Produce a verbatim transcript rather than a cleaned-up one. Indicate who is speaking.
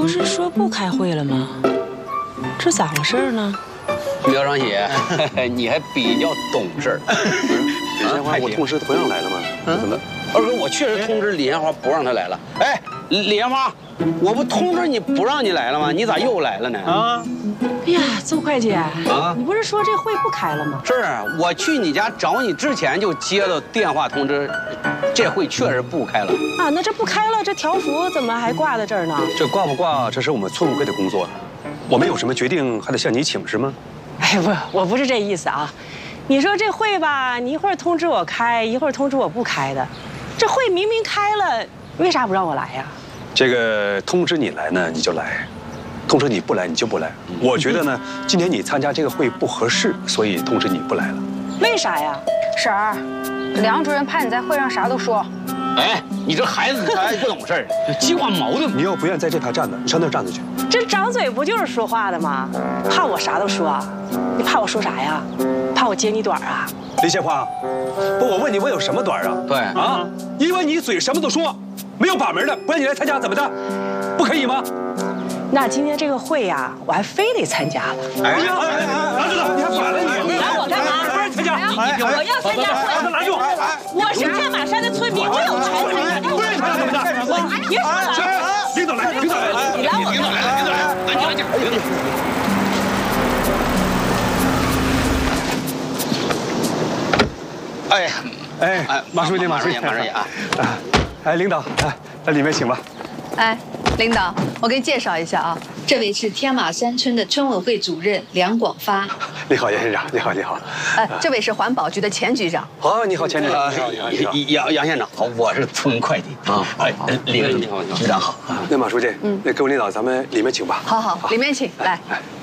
Speaker 1: 是说不开会了吗？这咋回事呢？
Speaker 2: 苗长喜，你还比较懂事儿。
Speaker 3: 李莲花，我通知不让来了吗？怎么？
Speaker 2: 二哥，我确实通知李莲花不让她来了。哎，李莲花，我不通知你不让你来了吗？你咋又来了呢？啊！
Speaker 1: 哎呀，邹会计啊，你不是说这会不开了吗？
Speaker 2: 是，我去你家找你之前就接到电话通知，这会确实不开了。
Speaker 1: 啊，那这不开了，这条幅怎么还挂在这儿呢？
Speaker 3: 这挂不挂，这是我们村委会的工作。我们有什么决定，还得向你请示吗？
Speaker 1: 哎，不，我不是这意思啊。你说这会吧，你一会儿通知我开，一会儿通知我不开的，这会明明开了，为啥不让我来呀？
Speaker 3: 这个通知你来呢，你就来；通知你不来，你就不来。我觉得呢，今天你参加这个会不合适，所以通知你不来了。
Speaker 1: 为啥呀？
Speaker 4: 婶儿，梁主任怕你在会上啥都说。
Speaker 2: 哎，你这孩子他还不懂事儿，激化矛盾。
Speaker 3: 你要不愿在这排站着，你上那儿站着去。
Speaker 1: 这张嘴不就是说话的吗？怕我啥都说？你怕我说啥呀？怕我揭你短啊？
Speaker 3: 李鲜花，不，我问你，我有什么短啊？
Speaker 2: 对
Speaker 3: 啊，因为你嘴什么都说，没有把门的，不让你来参加，怎么的？不可以吗？
Speaker 1: 那今天这个会呀，我还非得参加了。
Speaker 3: 哎呀，拿住了，你还反了你！
Speaker 1: 你拦我干嘛？
Speaker 3: 不让参加！
Speaker 1: 我要参加会，
Speaker 3: 拿住！
Speaker 1: 我是天马山的村民，我有权参加。
Speaker 3: 不让参加怎么的？
Speaker 1: 我别说了。
Speaker 3: 领导来，领导来，
Speaker 1: 你拦我干嘛？
Speaker 2: 领导来，安静安静。哎
Speaker 3: 哎哎，马书记，马书记，
Speaker 2: 马书记啊！
Speaker 3: 哎，领导，来，到里面请吧。
Speaker 5: 哎，领导，我给你介绍一下啊，这位是天马山村的村委会主任梁广发。
Speaker 3: 你好，杨县长，你好，你好。
Speaker 5: 哎，这位是环保局的前局长。
Speaker 3: 好，你好，前局长。
Speaker 2: 杨杨县长好，我是村会计啊。哎，李局长好，局长好。
Speaker 3: 那马书记，嗯，那各位领导，咱们里面请吧。
Speaker 5: 好好，里面请，来。